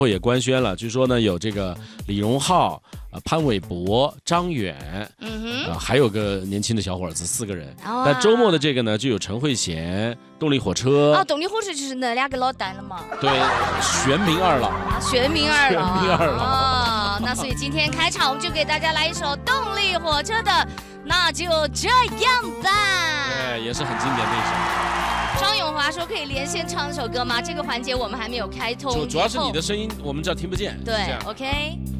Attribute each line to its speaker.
Speaker 1: 也官宣了，据说呢有这个李荣浩、潘玮柏、张远，还有个年轻的小伙子，4个人。但周末的这个呢，就有陈慧娴、动力火车。
Speaker 2: 动力火车就是那2个老蛋了嘛。
Speaker 1: 对，玄冥二老。
Speaker 2: 玄冥二老。那所以今天开场我们就给大家来一首动力火车的《那就这样吧》。
Speaker 1: 对，也是很经典的一首。
Speaker 2: 张永华说可以连线唱一首歌吗？这个环节我们还没有开通，
Speaker 1: 主要是你的声音，我们这听不见。
Speaker 2: 对 ，OK。